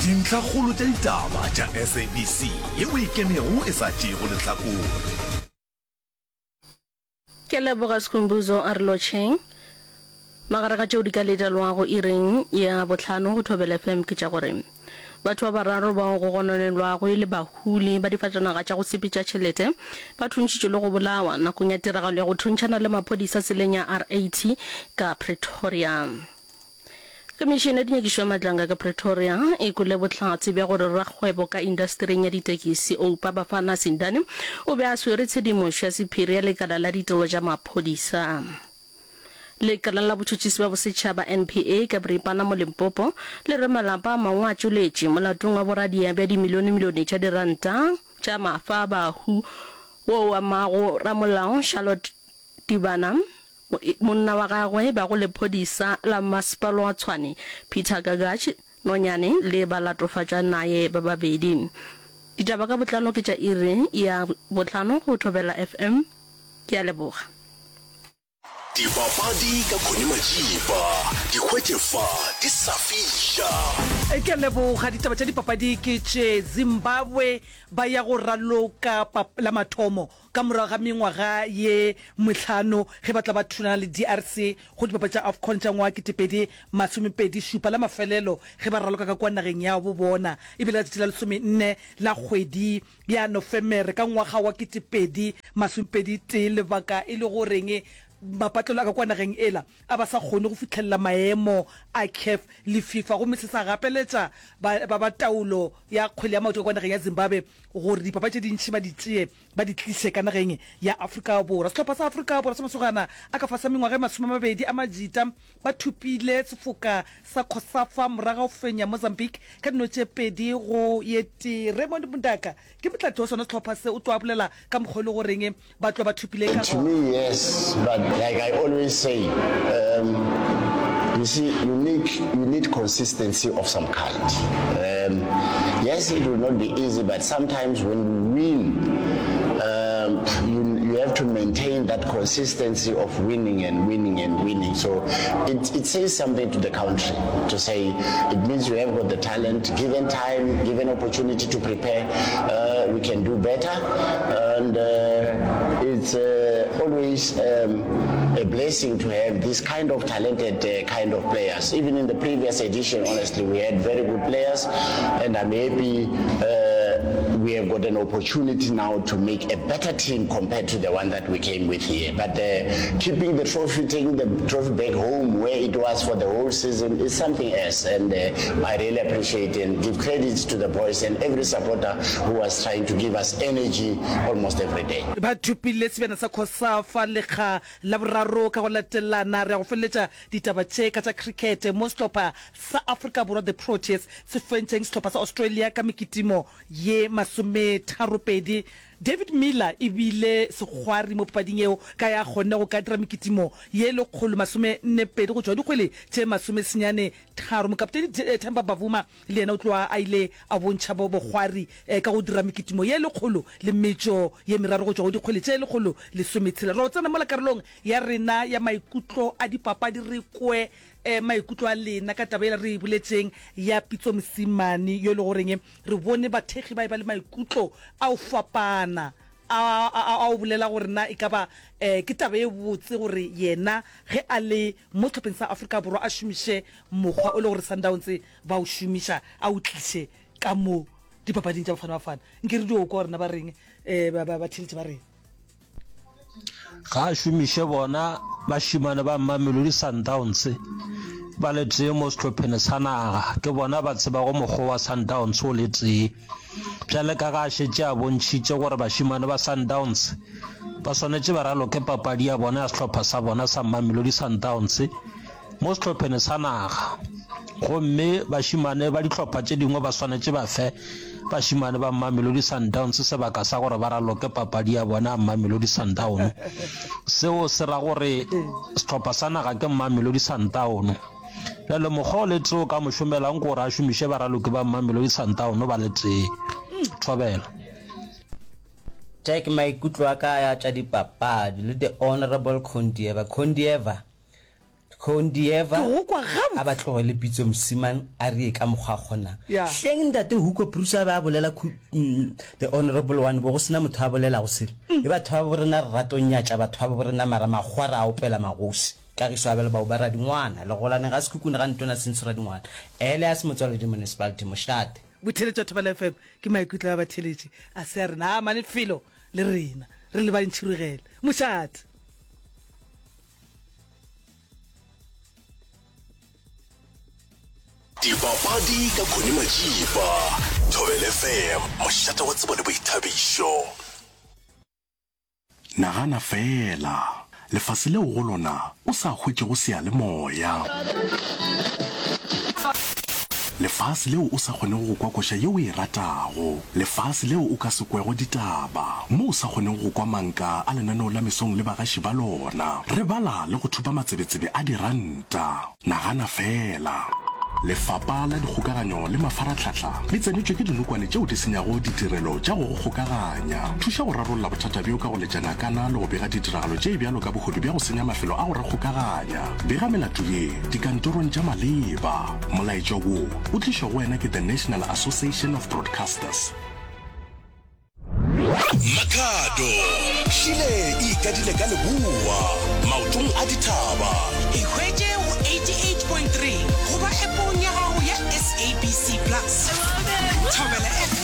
dintlhakgolo tša ditaba tša SABC ye o ikemego e sa tšego lehlakore. Ke leboga Skhumbuzo a re lotšheng magare ga tšeo di ka letalwago ireng ya bohlano go Thobela FM ke tša gore batho ba bararo ba go gononelwago e le bahuli ba difatanaga tša go sepetša tšhelete ba thuntšitšwe le go bolawa nakong ya tiragalo ya go thuntšhana le maphodisa tseleng ya R80 ka Pretoria. Komishene ya dinyakišo ya matlanga ka Pretoria e kole bohlatse bja gore rakgwebo ka industering ya ditekisi Oupa Bafana Sindane o be a swere tshedimošo ya sephiri ya lekala la ditiro tša maphodisa. Lekala la botšhotšhisi ba bosetšhaba NPA ka Bripana mo Limpopo le re malapa a mangwe a tšoletše molatong wa boradia bja dimilione tša diranta tša mafa bahu wo wa mago ramolao Charlotte Tibana monna wa gagwe ba go lephodisa la masepala wa Tshwane Peter Gagashi nonyane le ba latofatša naye ba babedi. Ditaba ka botlalo ke tša iri ya botlano go Thobela FM ke a leboga. Dipapadi ka Khone Majiba dikgwetšefa di sa fiša. Ke leboga ditaba tša dipapadi ke tše Zimbabwe ba ya go raloka la mathomo ka morago ga mengwaga ye mehlano ge ba tla ba thunana le DRC go dipapadi tša AFCON tša ngwaga 2027 la mafelelo ge ba raloka ka kwa nageng ya bo bona e bile la 14 la kgwedi ya Nofemere ka ngwaga wa 2021 lebaka e le goreng bapatlelo a ka kwa nageng ela a ba sa kgone go fitlhelela maemo a CAF le FIFA go se sa gapeletša ba taulo ya kgwele ya maoto kwa nageng ya Zimbabwe gore dipapadi tše dintšhi ba di tšee ba di tlise ka nageng ya Afrika Borwa. Sehlopha sa Afrika Borwa sa masogana a ka fasa mengwaga e 20 a majita ba thupile sefoka sa COSAFA morago go fenya Mozambique ka dino tše pedi go yete. Raymond Mundaka ke motlatsi wa sona sehlopha se o tlo a bolela ka mokgwa le goreng ba tlo ba thupile ka to me, yes, but like I always say, you see, you need consistency of some kind. Yes, it will not be easy, but sometimes when you win, you have to maintain that consistency of winning and winning and winning. So it says something to the country to say it means you have got the talent, given time, given opportunity to prepare, we can do better. And it's always a blessing to have this kind of talented kind of players. Even in the previous edition, honestly, we had very good players, and I'm happy we have got an opportunity now to make a better team compared to the one that we came with here. But keeping the trophy, taking the trophy back home where it was for the whole season is something else, and I really appreciate and give credits to the boys and every supporter who was trying to give us energy almost every day. Ba thupile sebena sa COSAFA le kga la boraro ka go latelana re go feletša ditaba tše ka tša cricket mo sehlopha sa Afrika Borwa the Proteas se fentšeng sehlopha sa Australia ka mekitimo ye 32. David Miller e bile segwari mo papading eo ka ya gone go ka dira mekitimo ye le kgolo 42 go tšwa dikgwele tše 93. Mokapteni Themba Bavuma le yena o tloa a ile a bontšha bogwari ka go dira mekitimo ye le kgolo le metšo ye meraro go tšwa go dikgwele tše le kgolo le 16. Re tsena mo la karolong ya rena ya maikutlo a dipapadi re kwe maikutlo a lena ka tabela re boletseng ya Pitso Mosimane yo le goreng re bone bathegi ba le maikutlo a o fapana a o bolela gore na e ka ba ke tabe e botse gore yena ge a le mo tlhopheng sa Afrika Borwa a šomiše mokgwa o le gore Sundowns ba o šomiša a o tliše ka mo dipapading tša Bafana nke re dio kwa rena ba reng ba tšhelete ba reng ga a šomiše bona bašimane ba Mamelodi Sundowns ba le tee mo sehlopheng sa naga ke bona ba tseba go mokgwa wa Sundowns o le tee bjale ka ga a šetše a bontšhitše gore bašimane ba Sundowns ba swanetše ba raloke papadi ya bona ya sehlopha sa bona sa Mamelodi Sundowns mo sehlopheng sa naga gomme bašimane ba dihlopha tše dingwe ba swanetše ba fe bašimane ba Mamelodi Sundowns sebaka sa gore ba raloke papadi ya bona Mamelodi Sundowns seo se ra gore sehlopha sa naga ke Mamelodi Sundowns le mokgwa le tseo ka mošomelang gore a šomiše ba raloke ba Mamelodi Sundowns ba le tee Thobela. Take maikutlo a ka ya tša dipapadi le the honorable Kondieva Kondieva Ke go kwa gam- a ba tlogele pitso msimane a re ka mogwa gona Yeah. hleng ntate Hugo Bruce ba bolela the honorable one bo go sena motho a bolela go sele e batho ba borena ratong nyatša batho ba borena mara magwara a opela magosi ka ge swabele ba ba ra dingwana le golane ga se kukune ga ntona sentse ra dingwana Elias Motswaledi municipality moshate botheletša thobela fm ke maikutlo a batheletši a se a rena a mane felo le rena re le bantšhirigele mošate dipapadi ka khone majiba thobela fm mošate wa tsebo le boithabišo nagana fela lefase leo go lona o sa hwetše go sea le moya lefase leo o sa kgoneng go kwa koša yeo e ratago lefase leo o ka se kwego ditaba mo o sa kgoneng go kwa manka a lenaneo la mesong le bagaši ba lona re bala le go thupa matsebetsebe a diranta nagana fela lefapha la dikgokaganyo le mafaratlhatlha le tsenetšwe ke dinokwane tšeo di senyago ditirelo tša go kgokaganya thuša go rarolla bothata bjo ka go letšana kana le go bega ditiragalo tše bjalo ka bogodu bja go senya mafelo a go ra kgokaganya bega melato ye dikantorong tša maleba molaetša wo o tlišwa go wena ke the National Association of Broadcasters. Makhado Shile ikadile ka leboa maotong a dithaba e hwetše go 88.3 goba epong ya gago ya SABC Plus thobela